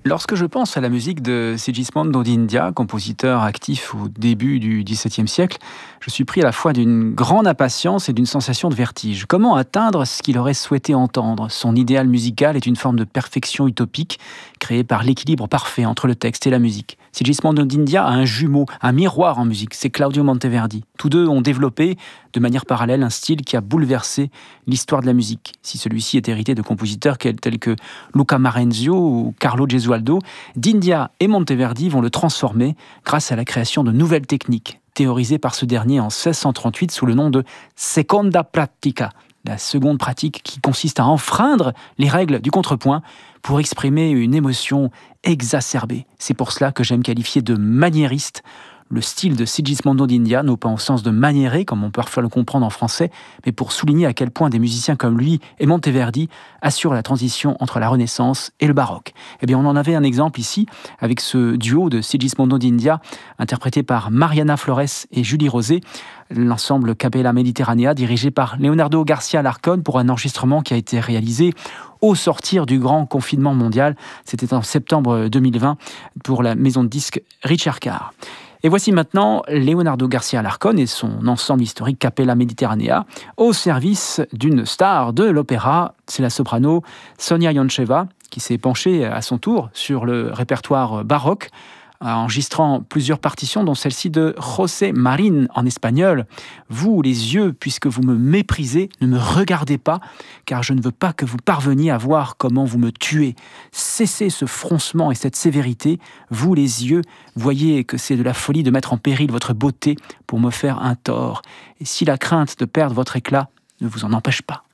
Lorsque je pense à la musique de Sigismondo d'India, compositeur actif au début du XVIIe siècle, je suis pris à la fois d'une grande impatience et d'une sensation de vertige. Comment atteindre ce qu'il aurait souhaité entendre? Son idéal musical est une forme de perfection utopique, créée par l'équilibre parfait entre le texte et la musique. Sigismondo d'India a un jumeau, un miroir en musique, c'est Claudio Monteverdi. Tous deux ont développé, de manière parallèle, un style qui a bouleversé l'histoire de la musique. Si celui-ci est hérité de compositeurs tels que Luca Marenzio ou Carlo Gesualdo, d'India et Monteverdi vont le transformer grâce à la création de nouvelles techniques, théorisées par ce dernier en 1638 sous le nom de seconda pratica, la seconde pratique qui consiste à enfreindre les règles du contrepoint pour exprimer une émotion exacerbée. C'est pour cela que j'aime qualifier de maniériste le style de Sigismondo d'India, non pas au sens de maniérer, comme on peut parfois le comprendre en français, mais pour souligner à quel point des musiciens comme lui et Monteverdi assurent la transition entre la Renaissance et le baroque. Eh bien, on en avait un exemple ici, avec ce duo de Sigismondo d'India, interprété par Mariana Flores et Julie Rosé, l'ensemble Capella Mediterranea, dirigé par Leonardo Garcia Alarcón, pour un enregistrement qui a été réalisé au sortir du grand confinement mondial. C'était en septembre 2020 pour la maison de disques Richard Carr. Et voici maintenant Leonardo Garcia Alarcón et son ensemble historique Capella Mediterranea au service d'une star de l'opéra, c'est la soprano Sonia Yoncheva, qui s'est penchée à son tour sur le répertoire baroque, enregistrant plusieurs partitions, dont celle-ci de José Marín en espagnol. Vous, les yeux, puisque vous me méprisez, ne me regardez pas, car je ne veux pas que vous parveniez à voir comment vous me tuez. Cessez ce froncement et cette sévérité. Vous, les yeux, voyez que c'est de la folie de mettre en péril votre beauté pour me faire un tort. Et si la crainte de perdre votre éclat ne vous en empêche pas.